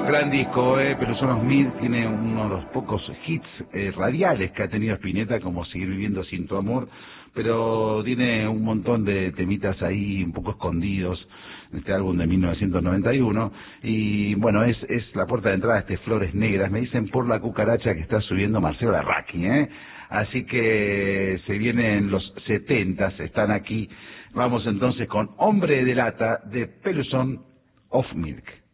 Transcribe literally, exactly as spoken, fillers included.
Gran disco, eh, Pelusón Smith tiene uno de los pocos hits eh, radiales que ha tenido Spinetta, como Seguir viviendo sin tu amor, pero tiene un montón de temitas ahí un poco escondidos en este álbum de mil novecientos noventa y uno, y bueno, es es la puerta de entrada, este Flores Negras, me dicen por la cucaracha que está subiendo Marcelo Larraqui, ¿eh? Así que se vienen los setentas, están aquí. Vamos entonces con Hombre de Lata de Pelusón of Milk.